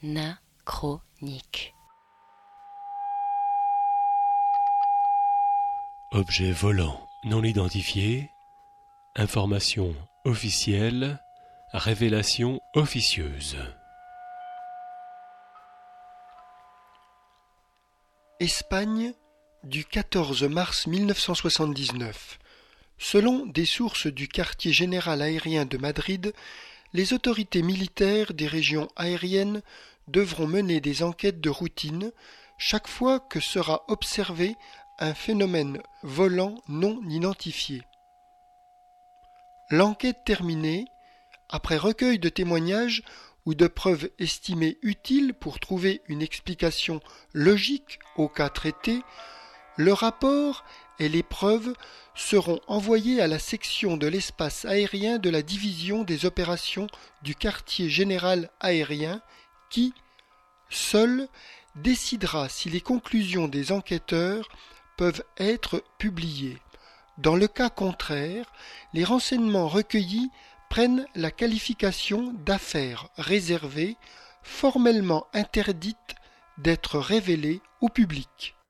anachronique. Objet volant non identifié, information officielle, révélation officieuse. Espagne, du 14 mars 1979. Selon des sources du quartier général aérien de Madrid, les autorités militaires des régions aériennes devront mener des enquêtes de routine chaque fois que sera observé un phénomène volant non identifié. L'enquête terminée, après recueil de témoignages ou de preuves estimées utiles pour trouver une explication logique au cas traité, le rapport et les preuves seront envoyés à la section de l'espace aérien de la division des opérations du quartier général aérien qui, seule, décidera si les conclusions des enquêteurs peuvent être publiées. Dans le cas contraire, les renseignements recueillis prennent la qualification d'affaires réservées, formellement interdites d'être révélées au public.